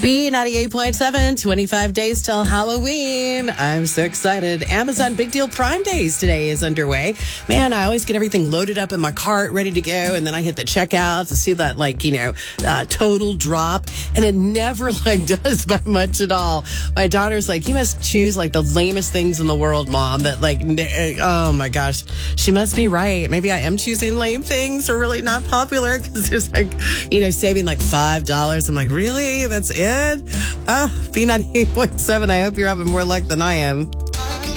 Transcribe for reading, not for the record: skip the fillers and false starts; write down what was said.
B98.7, 25 days till Halloween. I'm so excited. Amazon Big Deal Prime Days today is underway. Man, I always get everything loaded up in my cart, ready to go, and then I hit the checkout to see that, total drop, and it never, does by much at all. My daughter's like, you must choose, the lamest things in the world, Mom, that, oh, my gosh. She must be right. Maybe I am choosing lame things or really not popular because there's, saving, $5. I'm like, really? That's it? B98.7, I hope you're having more luck than I am.